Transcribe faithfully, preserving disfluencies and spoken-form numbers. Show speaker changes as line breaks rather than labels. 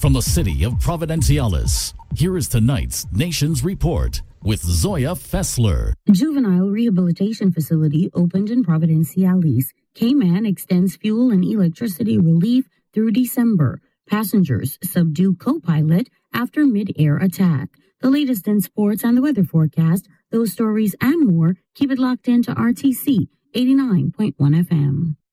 From the city of Providenciales, here is tonight's Nations Report with Zoya Fessler.
Juvenile Rehabilitation Facility opened in Providenciales. Cayman extends fuel and electricity relief through December. Passengers subdue co-pilot after mid-air attack. The latest in sports and the weather forecast, those stories and more, keep it locked into R T C eighty-nine point one F M.